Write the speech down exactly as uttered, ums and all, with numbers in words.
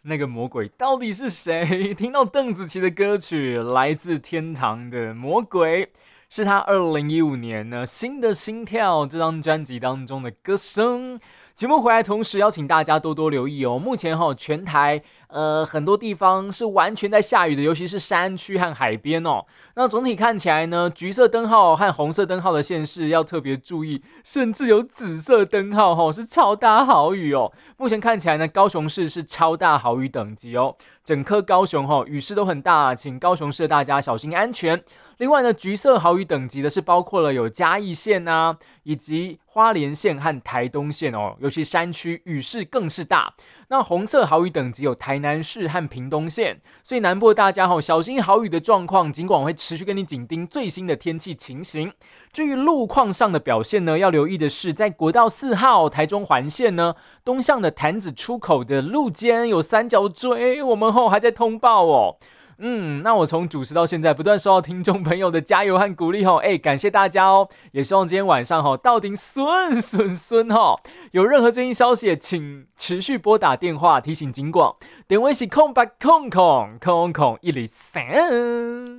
那个魔鬼到底是谁？听到邓紫棋的歌曲《来自天堂的魔鬼》，是她二零一五年呢新的心跳这张专辑当中的歌声。节目回来，同时邀请大家多多留意哦。目前哈、哦，全台呃很多地方是完全在下雨的，尤其是山区和海边哦。那总体看起来呢，橘色灯号和红色灯号的县市要特别注意，甚至有紫色灯号哈、哦，是超大豪雨哦。目前看起来呢，高雄市是超大豪雨等级哦。整颗高雄哈、哦、雨势都很大，请高雄市的大家小心安全。另外呢，橘色豪雨等级的是包括了有嘉义县啊，以及花莲县和台东县哦，尤其山区雨势更是大。那红色豪雨等级有台南市和屏东县，所以南部的大家、哦、小心豪雨的状况，尽管我会持续跟你紧盯最新的天气情形。至于路况上的表现呢，要留意的是，在国道四号台中环线呢，东向的潭子出口的路肩有三角锥，我们后还在通报哦。嗯，那我从主持到现在，不断收到听众朋友的加油和鼓励吼，哎，感谢大家哦！也希望今天晚上吼到底顺顺顺吼，有任何最新消息，请持续拨打电话提醒警广，电话是空八空空空空一零三。